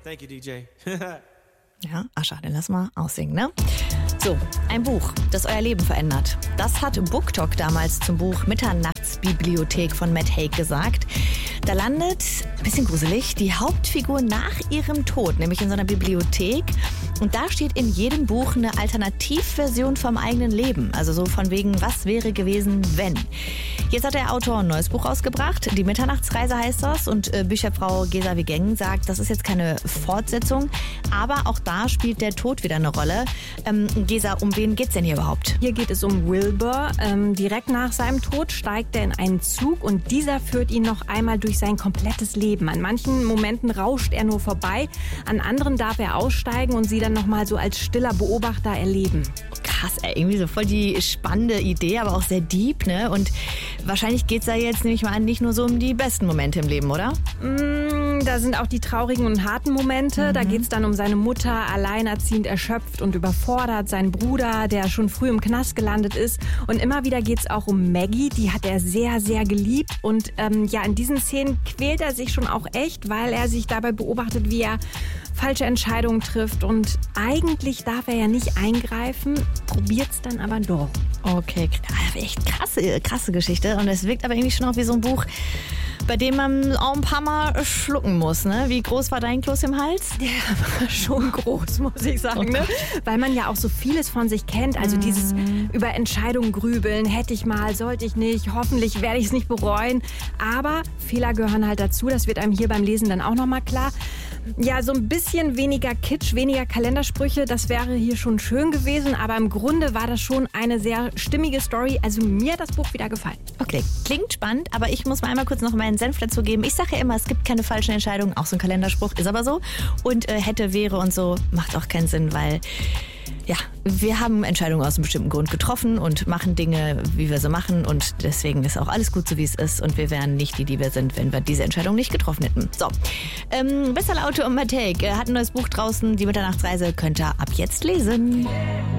Thank you, DJ. Ja, Ascha, den lass mal aussingen, ne? So, ein Buch, das euer Leben verändert. Das hat BookTok damals zum Buch Mitternachtsbibliothek von Matt Haig gesagt. Da landet, ein bisschen gruselig, die Hauptfigur nach ihrem Tod, nämlich in so einer Bibliothek. Und da steht in jedem Buch eine Alternativversion vom eigenen Leben. Also so von wegen, was wäre gewesen, wenn. Jetzt hat der Autor ein neues Buch rausgebracht. Die Mitternachtsreise heißt das. Und Bücherfrau Gesa Wigeng sagt, das ist jetzt keine Fortsetzung. Aber auch da spielt der Tod wieder eine Rolle. Gesa, um wen geht's denn hier überhaupt? Hier geht es um Wilbur. Direkt nach seinem Tod steigt er in einen Zug und dieser führt ihn noch einmal durch sein komplettes Leben. An manchen Momenten rauscht er nur vorbei, an anderen darf er aussteigen und sie dann noch mal so als stiller Beobachter erleben. Krass, irgendwie so voll die spannende Idee, aber auch sehr deep, ne? Und wahrscheinlich geht's da jetzt, nehme ich mal an, nicht nur so um die besten Momente im Leben, oder? Da sind auch die traurigen und harten Momente. Da geht's dann um seine Mutter, alleinerziehend, erschöpft und überfordert, seinen Bruder, der schon früh im Knast gelandet ist. Und immer wieder geht's auch um Maggie, die hat er sehr, sehr geliebt. Und in diesen Szenen quält er sich schon auch echt, weil er sich dabei beobachtet, wie er falsche Entscheidungen trifft. Und eigentlich darf er ja nicht eingreifen, probiert's dann aber doch. Okay, echt krasse Geschichte. Und es wirkt aber irgendwie schon auch wie so ein Buch, bei dem man auch ein paar Mal schlucken muss, ne? Wie groß war dein Kloß im Hals? Der war schon groß, muss ich sagen, ne? Weil man ja auch so vieles von sich kennt. Also dieses über Entscheidungen grübeln, hätte ich mal, sollte ich nicht, hoffentlich werde ich es nicht bereuen. Aber Fehler gehören halt dazu, das wird einem hier beim Lesen dann auch nochmal klar. Ja, so ein bisschen weniger Kitsch, weniger Kalendersprüche, das wäre hier schon schön gewesen. Aber im Grunde war das schon eine sehr stimmige Story. Also mir hat das Buch wieder gefallen. Okay, klingt spannend, aber ich muss mal einmal kurz noch meinen Senf dazu geben. Ich sage ja immer, es gibt keine falschen Entscheidungen. Auch so ein Kalenderspruch ist aber so. Und hätte, wäre und so macht auch keinen Sinn, weil ja, wir haben Entscheidungen aus einem bestimmten Grund getroffen und machen Dinge, wie wir sie machen. Und deswegen ist auch alles gut, so wie es ist. Und wir wären nicht die wir sind, wenn wir diese Entscheidung nicht getroffen hätten. So, Bestsellerautor Matt Haig hat ein neues Buch draußen. Die Mitternachtsreise könnt ihr ab jetzt lesen.